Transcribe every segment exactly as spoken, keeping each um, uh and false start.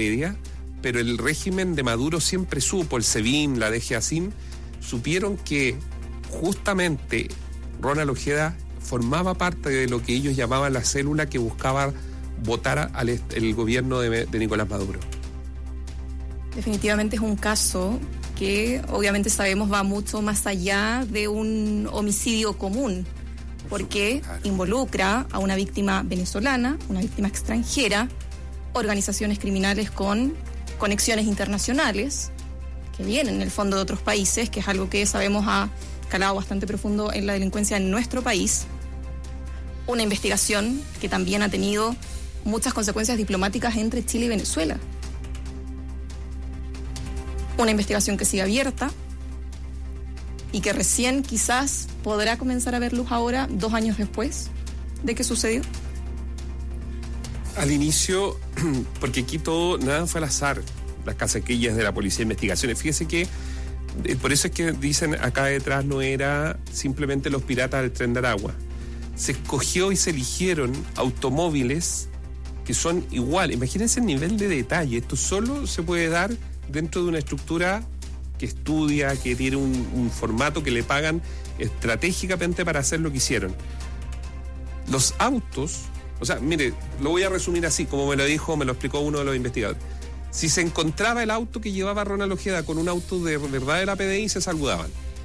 previa, pero el régimen de Maduro siempre supo, el SEBIN, la D G A C I M, supieron que justamente Ronald Ojeda formaba parte de lo que ellos llamaban la célula que buscaba votar al est- el gobierno de, de Nicolás Maduro. Definitivamente es un caso que obviamente sabemos va mucho más allá de un homicidio común, porque Claro. involucra a una víctima venezolana, una víctima extranjera, organizaciones criminales con conexiones internacionales que vienen en el fondo de otros países, que es algo que sabemos ha calado bastante profundo en la delincuencia en nuestro país. Una investigación que también ha tenido muchas consecuencias diplomáticas entre Chile y Venezuela. Una investigación que sigue abierta y que recién quizás podrá comenzar a ver luz ahora, dos años después de que sucedió. Al inicio, porque aquí todo, nada fue al azar, las casaquillas de la Policía de Investigaciones. Fíjese que, eh, por eso es que dicen acá detrás no era simplemente los piratas del Tren de Aragua. Se escogió y se eligieron automóviles que son igual. Imagínense el nivel de detalle. Esto solo se puede dar dentro de una estructura que estudia, que tiene un, un formato que le pagan estratégicamente para hacer lo que hicieron. Los autos, o sea, mire, lo voy a resumir así, como me lo dijo, me lo explicó uno de los investigadores. Si se encontraba el auto que llevaba Ronald Ojeda con un auto de verdad de la P D I, se saludaban.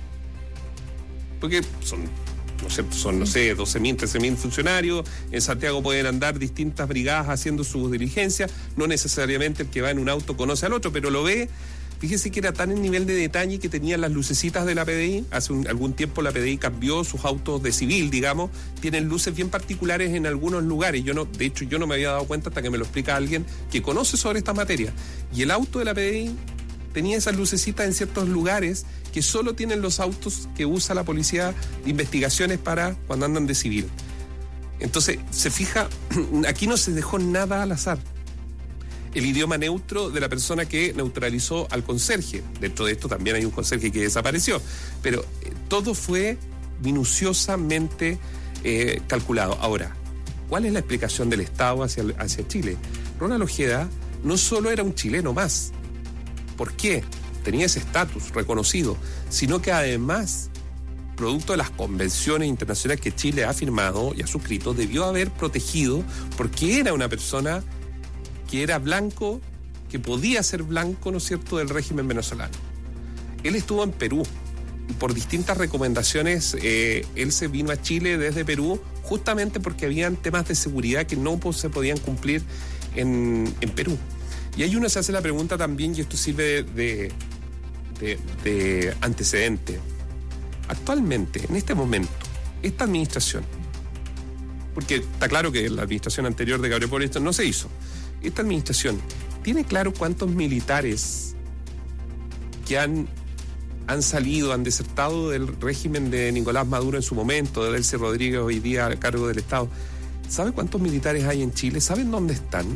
Porque son, no sé, son, no sé, doce mil, trece mil funcionarios. En Santiago pueden andar distintas brigadas haciendo sus diligencias. No necesariamente el que va en un auto conoce al otro, pero lo ve. Fíjese que era tan el nivel de detalle que tenían las lucecitas de la P D I. Hace un, algún tiempo la P D I cambió sus autos de civil, digamos. Tienen luces bien particulares en algunos lugares. Yo no, de hecho, yo no me había dado cuenta hasta que me lo explica alguien que conoce sobre esta materia. Y el auto de la P D I tenía esas lucecitas en ciertos lugares que solo tienen los autos que usa la Policía de Investigaciones para cuando andan de civil. Entonces, se fija, aquí no se dejó nada al azar. El idioma neutro de la persona que neutralizó al conserje. Dentro de esto también hay un conserje que desapareció. Pero eh, todo fue minuciosamente eh, calculado. Ahora, ¿cuál es la explicación del Estado hacia, hacia Chile? Ronald Ojeda no solo era un chileno más. ¿Por qué? Tenía ese estatus reconocido, sino que además, producto de las convenciones internacionales que Chile ha firmado y ha suscrito, debió haber protegido porque era una persona que era blanco, que podía ser blanco, ¿no es cierto?, del régimen venezolano. Él estuvo en Perú y por distintas recomendaciones eh, él se vino a Chile desde Perú justamente porque habían temas de seguridad que no pues, se podían cumplir en, en Perú. Y ahí uno se hace la pregunta también, y esto sirve de, de, de antecedente. Actualmente, en este momento, esta administración, porque está claro que la administración anterior de Gabriel Boric no se hizo, esta administración tiene claro cuántos militares que han, han salido, han desertado del régimen de Nicolás Maduro en su momento, de Delcy Rodríguez hoy día a cargo del Estado. ¿Sabe cuántos militares hay en Chile? ¿Saben dónde están?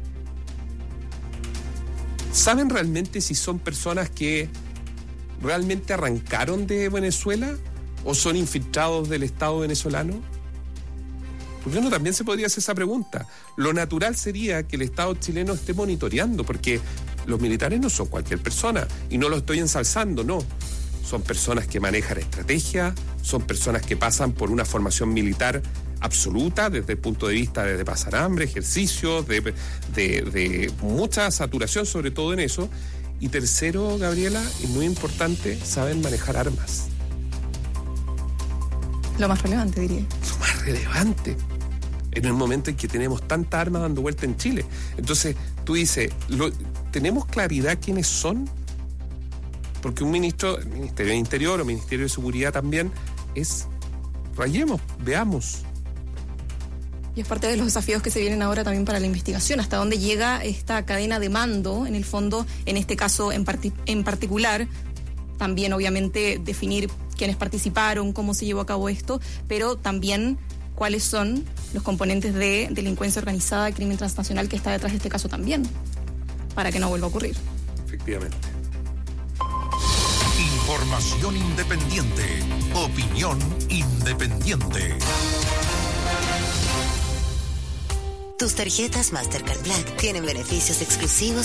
¿Saben realmente si son personas que realmente arrancaron de Venezuela o son infiltrados del Estado venezolano? Porque uno también se podría hacer esa pregunta. Lo natural sería que el Estado chileno esté monitoreando, porque los militares no son cualquier persona, y no lo estoy ensalzando, no. Son personas que manejan estrategia, son personas que pasan por una formación militar absoluta desde el punto de vista de pasar hambre, ejercicios, de, de, de mucha saturación, sobre todo en eso. Y tercero, Gabriela, y muy importante, saben manejar armas. Lo más relevante, diría. Lo más relevante. En el momento en que tenemos tanta arma dando vuelta en Chile. Entonces, tú dices, lo, ¿tenemos claridad quiénes son? Porque un ministro, el Ministerio de Interior o Ministerio de Seguridad también, es, rayemos, veamos. Y es parte de los desafíos que se vienen ahora también para la investigación, hasta dónde llega esta cadena de mando, en el fondo, en este caso en, parti- en particular, también obviamente definir quiénes participaron, cómo se llevó a cabo esto, pero también cuáles son los componentes de delincuencia organizada y crimen transnacional que está detrás de este caso también, para que no vuelva a ocurrir. Efectivamente. Información independiente, opinión independiente. Tus tarjetas Mastercard Black tienen beneficios exclusivos